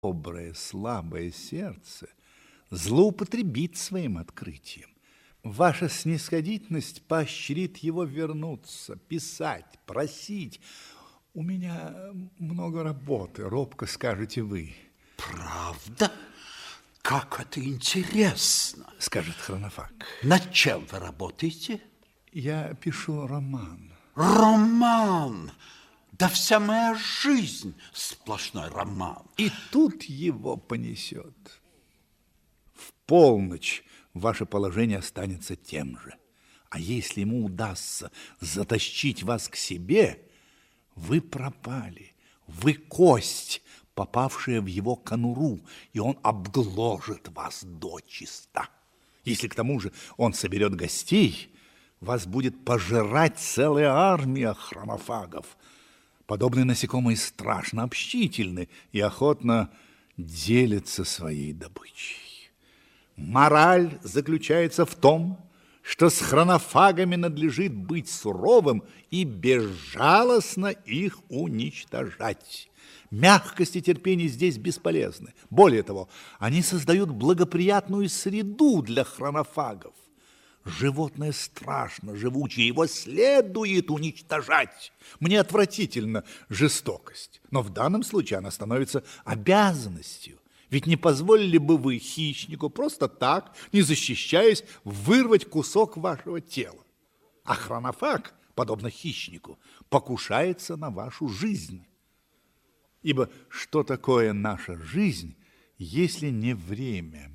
доброе, слабое сердце злоупотребит своим открытием. Ваша снисходительность поощрит его вернуться, писать, просить. У меня много работы, робко скажете вы. Правда? Как это интересно, скажет Хронофаг. Над чем вы работаете? Я пишу роман. Роман! Да вся моя жизнь сплошной роман. И тут его понесет. В полночь ваше положение останется тем же. А если ему удастся затащить вас к себе, вы пропали. Вы кость, попавшая в его конуру, и он обгложит вас дочисто. Если к тому же он соберет гостей, вас будет пожирать целая армия хронофагов. Подобные насекомые страшно общительны и охотно делятся своей добычей. Мораль заключается в том, что с хронофагами надлежит быть суровым и безжалостно их уничтожать. Мягкость и терпение здесь бесполезны. Более того, они создают благоприятную среду для хронофагов. Животное страшно живучее, его следует уничтожать. Мне отвратительна жестокость, но в данном случае она становится обязанностью. Ведь не позволили бы вы хищнику просто так, не защищаясь, вырвать кусок вашего тела. А хронофаг, подобно хищнику, покушается на вашу жизнь. Ибо что такое наша жизнь, если не время?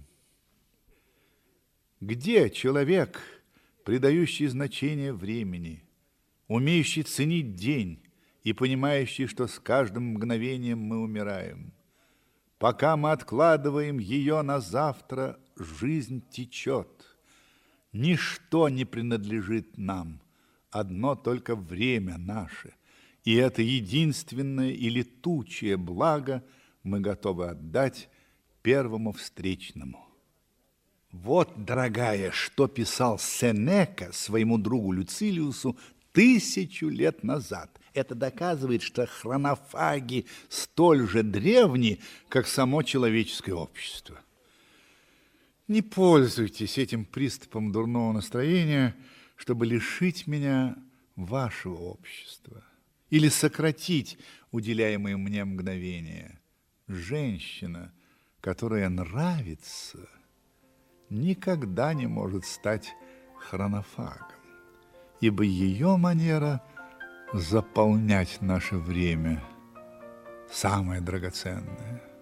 Где человек, придающий значение времени, умеющий ценить день и понимающий, что с каждым мгновением мы умираем? Пока мы откладываем ее на завтра, жизнь течет. Ничто не принадлежит нам, одно только время наше. И это единственное и летучее благо мы готовы отдать первому встречному. Вот, дорогая, что писал Сенека своему другу Люцилиусу 1000 лет назад. Это доказывает, что хронофаги столь же древни, как само человеческое общество. Не пользуйтесь этим приступом дурного настроения, чтобы лишить меня вашего общества или сократить уделяемые мне мгновения. Женщина, которая нравится, никогда не может стать хронофагом, ибо ее манера заполнять наше время самое драгоценное.